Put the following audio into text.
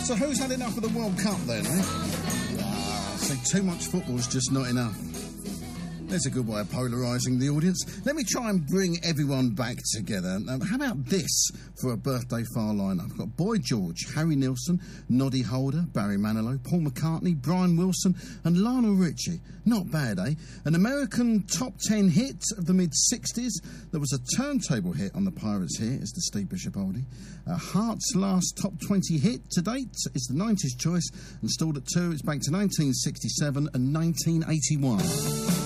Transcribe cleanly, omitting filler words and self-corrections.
So who's had enough of the World Cup then, eh? See, too much football's just not enough. There's a good way of polarising the audience. Let me try and bring everyone back together. How about this for a birthday far lineup? I've got Boy George, Harry Nilsson, Noddy Holder, Barry Manilow, Paul McCartney, Brian Wilson and Lionel Richie. Not bad, eh? An American top 10 hit of the mid-60s. There was a turntable hit on the Pirates here. It's the Steve Bishop oldie. Heart's last top 20 hit to date is the 90s choice. And stalled at 2, it's back to 1967 and 1981.